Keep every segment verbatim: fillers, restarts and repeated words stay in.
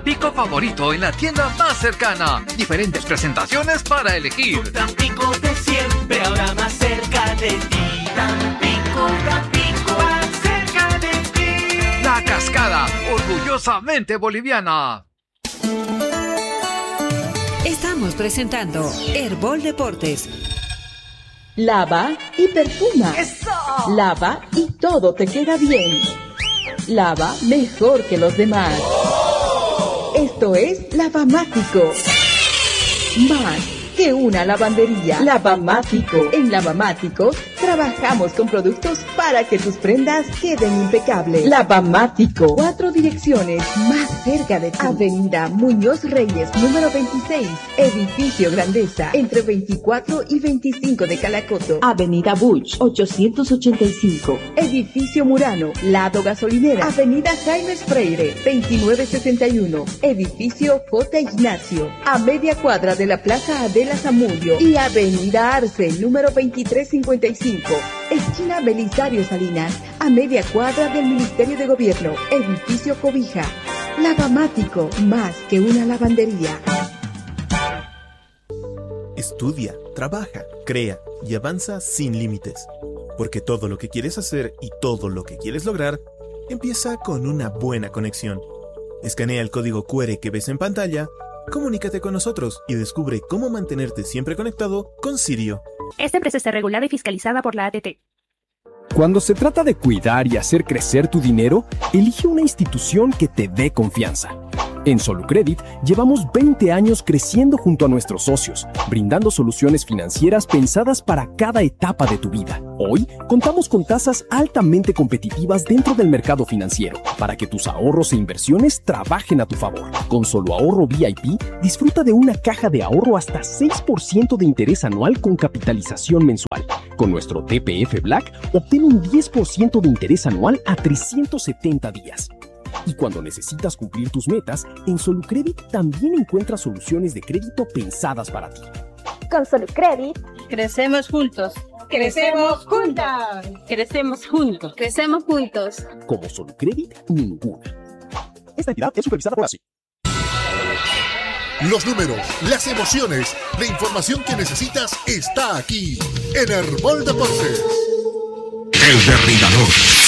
Tampico favorito en la tienda más cercana. Diferentes presentaciones para elegir. Tu Tampico de siempre, ahora más cerca de ti. Tampico, Tampico, más cerca de ti. La Cascada, orgullosamente boliviana. Estamos presentando Herbol Deportes. Lava y perfuma. ¡Eso! Lava y todo te queda bien. Lava mejor que los demás. Esto es Lavamático. Más que una lavandería. Lavamático. En Lavamático trabajamos con productos para que tus prendas queden impecables. Lavamático. Cuatro direcciones más cerca de ti. Avenida Muñoz Reyes, número veintiséis. Edificio Grandeza, entre veinticuatro y veinticinco de Calacoto. Avenida Buch, ochocientos ochenta y cinco. Edificio Murano, lado gasolinera. Avenida Jaime Freire, veintinueve sesenta y uno. Edificio J. Ignacio, a media cuadra de la Plaza Adela Zamudio. Y Avenida Arce, número veintitrés cincuenta y cinco. Esquina Belisario Salinas, a media cuadra del Ministerio de Gobierno. Edificio Cobija. Lavamático, más que una lavandería. Estudia, trabaja, crea y avanza sin límites. Porque todo lo que quieres hacer y todo lo que quieres lograr empieza con una buena conexión. Escanea el código Q R que ves en pantalla, comunícate con nosotros y descubre cómo mantenerte siempre conectado con Sirio. Esta empresa está regulada y fiscalizada por la A T T. Cuando se trata de cuidar y hacer crecer tu dinero, elige una institución que te dé confianza. En Solucredit llevamos veinte años creciendo junto a nuestros socios, brindando soluciones financieras pensadas para cada etapa de tu vida. Hoy contamos con tasas altamente competitivas dentro del mercado financiero para que tus ahorros e inversiones trabajen a tu favor. Con Solo Ahorro V I P, disfruta de una caja de ahorro hasta seis por ciento de interés anual con capitalización mensual. Con nuestro T P F Black, obtén un diez por ciento de interés anual a trescientos setenta días. Y cuando necesitas cumplir tus metas, en Solucredit también encuentras soluciones de crédito pensadas para ti. Con Solucredit, crecemos juntos. ¡Crecemos juntas! Crecemos juntos. ¡Crecemos juntos! Como Solucredit, ninguna. Esta entidad es supervisada por A S I. Los números, las emociones, la información que necesitas está aquí en Herbol Deportes. El derribador.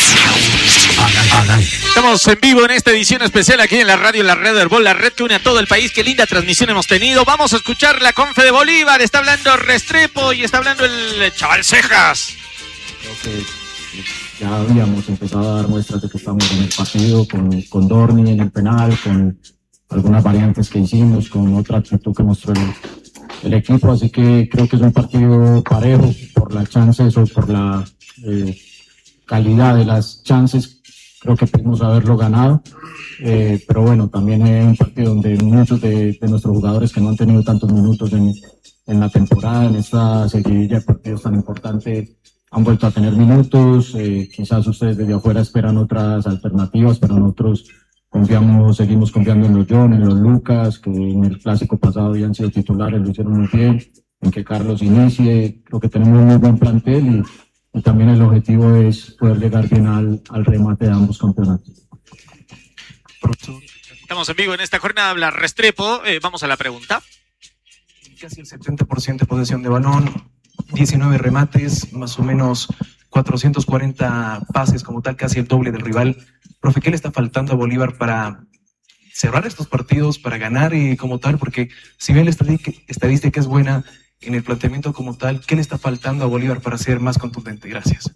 Estamos en vivo en esta edición especial aquí en la radio, en la red Herbol, la red que une a todo el país. Qué linda transmisión hemos tenido. Vamos a escuchar la confe de Bolívar. Está hablando Restrepo y está hablando el chaval Cejas. Creo que ya habíamos empezado a dar muestras de que estamos en el partido, con, con Dorni en el penal, con algunas variantes que hicimos, con otra actitud que mostró el, el equipo. Así que creo que es un partido parejo por las chances o por la eh, calidad de las chances. Creo que pudimos haberlo ganado, eh, pero bueno, también es un partido donde muchos de, de nuestros jugadores que no han tenido tantos minutos en, en la temporada, en esta seguidilla de partidos tan importantes, han vuelto a tener minutos. Eh, quizás ustedes desde afuera esperan otras alternativas, pero nosotros confiamos, seguimos confiando en los John, en los Lucas, que en el clásico pasado habían sido titulares, lo hicieron muy bien, en que Carlos inicie. Creo que tenemos un muy buen plantel y Y también el objetivo es poder llegar bien al, al remate de ambos campeonatos. Estamos en vivo en esta jornada, habla Restrepo. Eh, vamos a la pregunta. Casi el setenta por ciento de posesión de balón, diecinueve remates, más o menos cuatrocientos cuarenta pases, como tal, casi el doble del rival. Profe, ¿qué le está faltando a Bolívar para cerrar estos partidos, para ganar y como tal? Porque si bien la estadística es buena, en el planteamiento como tal, ¿qué le está faltando a Bolívar para ser más contundente? Gracias.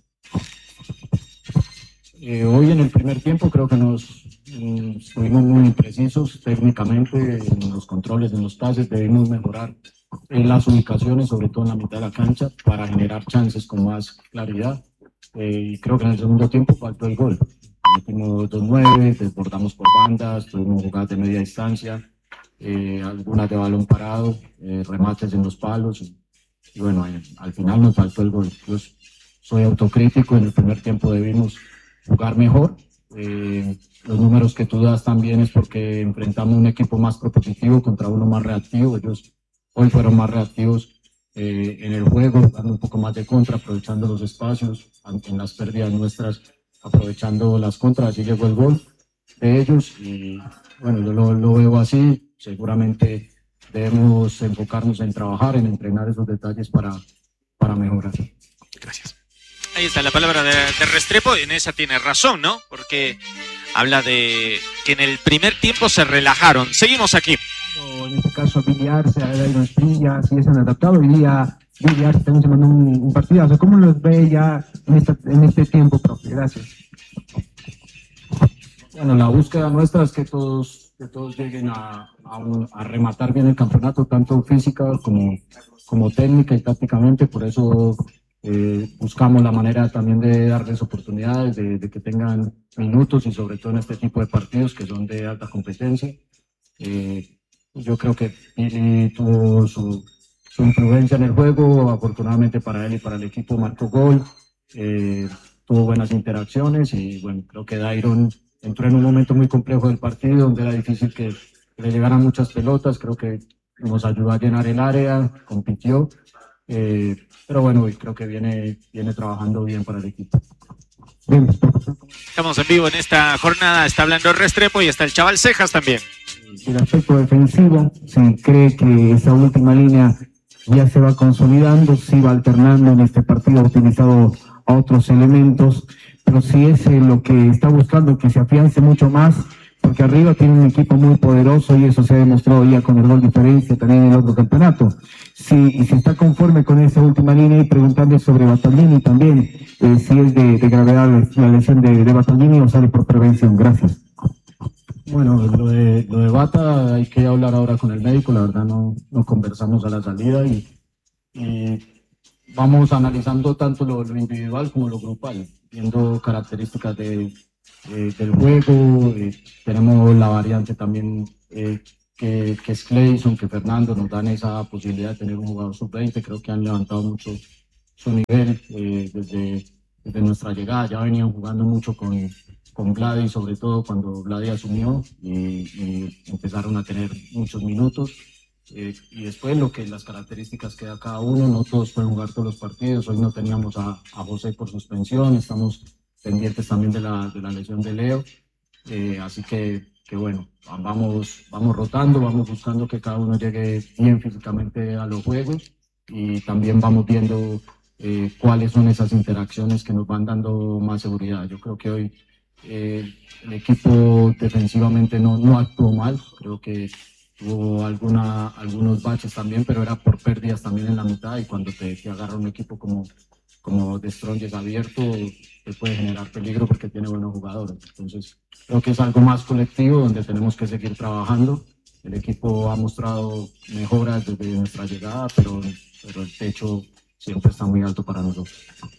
Eh, hoy en el primer tiempo creo que nos eh, fuimos muy precisos técnicamente en los controles, en los pases. Debimos mejorar en las ubicaciones, sobre todo en la mitad de la cancha, para generar chances con más claridad. Eh, y creo que en el segundo tiempo faltó el gol. Metimos dos nueve, desbordamos por bandas, tuvimos jugadas de media distancia. Eh, algunas de balón parado, eh, remates en los palos y, y bueno, eh, al final nos faltó el gol. Yo soy autocrítico, en el primer tiempo debimos jugar mejor. Eh, los números que tú das también es porque enfrentamos un equipo más propositivo contra uno más reactivo. Ellos hoy fueron más reactivos eh, en el juego, dando un poco más de contra, aprovechando los espacios, en las pérdidas nuestras, aprovechando las contras, así llegó el gol. de ellos y bueno, yo lo, lo veo así. Seguramente debemos enfocarnos en trabajar, en entrenar esos detalles para, para mejorar. Gracias. Ahí está la palabra de, de Restrepo, y en esa tiene razón, ¿no? Porque habla de que en el primer tiempo se relajaron. Seguimos aquí. En este caso, Billy Arce, Dairo Espilla, si se han adaptado. Hoy día, Billy Arce también se mandó un, un partidazo. ¿Cómo los ve ya en, esta, en este tiempo, profe? Gracias. Bueno, la búsqueda nuestra es que todos, que todos lleguen a, a, un, a rematar bien el campeonato, tanto física como, como técnica y tácticamente. Por eso eh, buscamos la manera también de darles oportunidades, de, de que tengan minutos y sobre todo en este tipo de partidos que son de alta competencia. Eh, yo creo que Billy tuvo su, su influencia en el juego, afortunadamente para él y para el equipo marcó gol, eh, tuvo buenas interacciones y bueno, creo que Dairon entró en un momento muy complejo del partido donde era difícil que le llegaran muchas pelotas. Creo que nos ayudó a llenar el área, compitió, eh, pero bueno, creo que viene, viene trabajando bien para el equipo. Bien. Estamos en vivo en esta jornada, está hablando Restrepo y está el chaval Cejas también. El aspecto defensivo, si cree que esa última línea ya se va consolidando, si va alternando en este partido, ha utilizado a otros elementos, pero si es lo que está buscando, que se afiance mucho más, porque arriba tiene un equipo muy poderoso y eso se ha demostrado ya con el gol diferencia también en el otro campeonato. Si, si está conforme con esa última línea y preguntando sobre Battaglini también, eh, si es de, de gravedad la lesión de, de Battaglini o sale por prevención. Gracias. Bueno, lo de, lo de Bata hay que hablar ahora con el médico, la verdad no, no conversamos a la salida y, y vamos analizando tanto lo, lo individual como lo grupal, viendo características de, de, del juego, eh, tenemos la variante también eh, que, que es Clayson, que Fernando, nos dan esa posibilidad de tener un jugador sub veinte, creo que han levantado mucho su nivel eh, desde, desde nuestra llegada, ya venían jugando mucho con con Vladi, sobre todo cuando Vladi asumió y, y empezaron a tener muchos minutos. Eh, y después lo que las características que da cada uno, no todos pueden jugar todos los partidos. Hoy no teníamos a, a José por suspensión, estamos pendientes también de la, de la lesión de Leo. Eh, así que, que bueno, vamos, vamos rotando, vamos buscando que cada uno llegue bien físicamente a los juegos y también vamos viendo eh, cuáles son esas interacciones que nos van dando más seguridad. Yo creo que hoy Eh, el equipo defensivamente no, no actuó mal, creo que tuvo alguna, algunos baches también, pero era por pérdidas también en la mitad y cuando te, te agarra un equipo como, como de Strongest abierto, te puede generar peligro porque tiene buenos jugadores. Entonces creo que es algo más colectivo donde tenemos que seguir trabajando. El equipo ha mostrado mejoras desde nuestra llegada, pero, pero el techo siempre está muy alto para nosotros.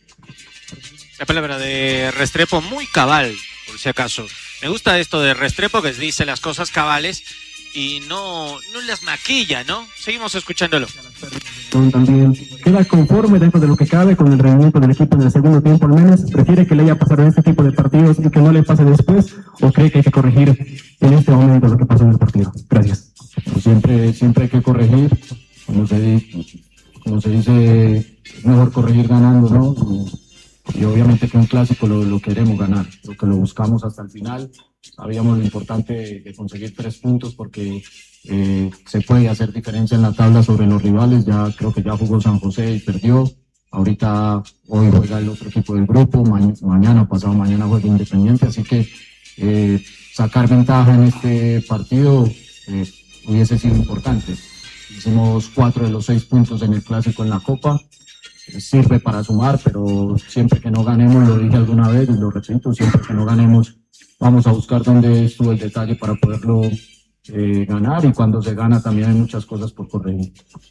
La palabra de Restrepo, muy cabal, por si acaso. Me gusta esto de Restrepo, que dice las cosas cabales y no, no las maquilla, ¿no? Seguimos escuchándolo. También queda conforme dentro de lo que cabe con el rendimiento del equipo en el segundo tiempo al menos. ¿Prefiere que le haya pasado en este tipo de partidos y que no le pase después? ¿O cree que hay que corregir en este momento lo que pasó en el partido? Gracias. Pues siempre, siempre hay que corregir. Como se, como se dice, es mejor corregir ganando, ¿no? Y, y obviamente que un clásico lo, lo queremos ganar, lo que lo buscamos hasta el final. Sabíamos lo importante de, de conseguir tres puntos porque eh, se puede hacer diferencia en la tabla sobre los rivales. Ya creo que ya jugó San José y perdió. Ahorita, hoy juega el otro equipo del grupo, ma mañana, pasado mañana juega Independiente, así que eh, sacar ventaja en este partido eh, hubiese sido importante. Hicimos cuatro de los seis puntos en el clásico en la Copa. Sirve para sumar, pero siempre que no ganemos, lo dije alguna vez y lo repito, siempre que no ganemos vamos a buscar dónde estuvo el detalle para poderlo eh, ganar, y cuando se gana también hay muchas cosas por corregir.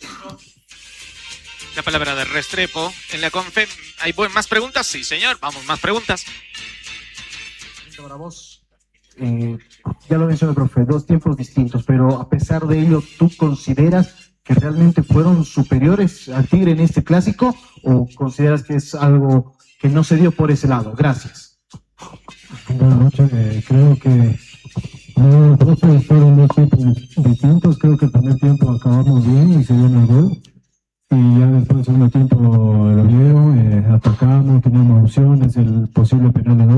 La palabra de Restrepo en la Confe. ¿Hay más preguntas? Sí, señor. Vamos, más preguntas. Para vos, eh, ya lo mencioné, profe, dos tiempos distintos, pero a pesar de ello, ¿tú consideras que realmente fueron superiores al Tigre en este clásico o consideras que es algo que no se dio por ese lado? Gracias. Buenas noches, eh, creo que no, fueron dos tiempos distintos. Creo que el primer tiempo acabamos bien y se dio el gol, y ya después del segundo tiempo lo vieron, eh, atacamos, teníamos opciones, el posible penal de